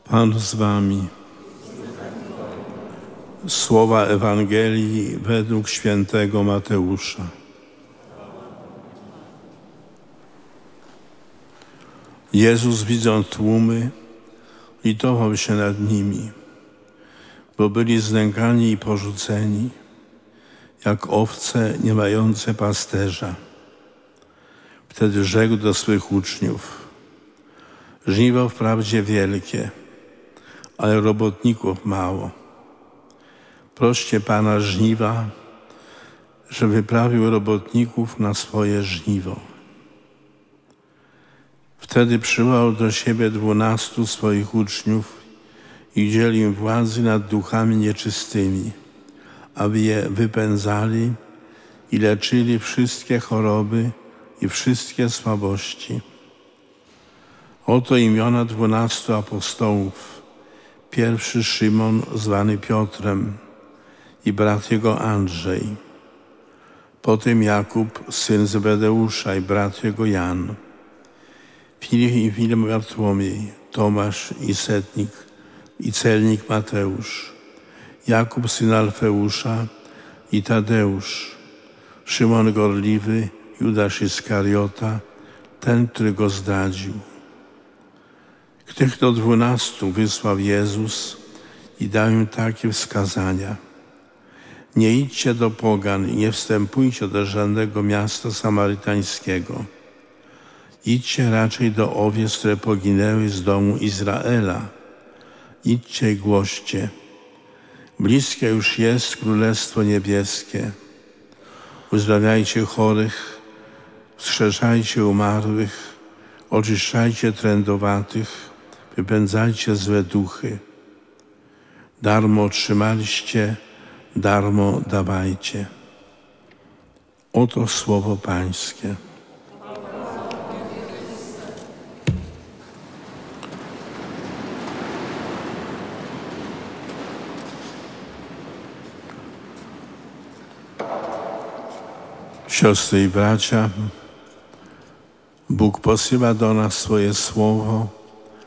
Pan z wami. Słowa Ewangelii według świętego Mateusza. Jezus, widząc tłumy, litował się nad nimi, bo byli znękani i porzuceni, jak owce nie mające pasterza. Wtedy rzekł do swych uczniów: żniwo wprawdzie wielkie, ale robotników mało. Proście Pana żniwa, że wyprawił robotników na swoje żniwo. Wtedy przywołał do siebie 12 swoich uczniów i udzielił im władzy nad duchami nieczystymi, aby je wypędzali i leczyli wszystkie choroby i wszystkie słabości. Oto imiona 12 apostołów. Pierwszy Szymon, zwany Piotrem, i brat jego Andrzej. Potem Jakub, syn Zebedeusza, i brat jego Jan. Filip i Bartłomiej, Tomasz i setnik i celnik Mateusz. Jakub, syn Alfeusza, i Tadeusz. Szymon Gorliwy, Judasz Iskariota, ten, który go zdradził. Tych to 12 wysłał Jezus i dał im takie wskazania: nie idźcie do pogan i nie wstępujcie do żadnego miasta samarytańskiego. Idźcie raczej do owiec, które poginęły z domu Izraela. Idźcie i głoście: bliskie już jest Królestwo Niebieskie. Uzdrawiajcie chorych, wskrzeszajcie umarłych, oczyszczajcie trędowatych, wypędzajcie złe duchy. Darmo otrzymaliście, darmo dawajcie. Oto słowo Pańskie. Siostry i bracia, Bóg posyła do nas swoje słowo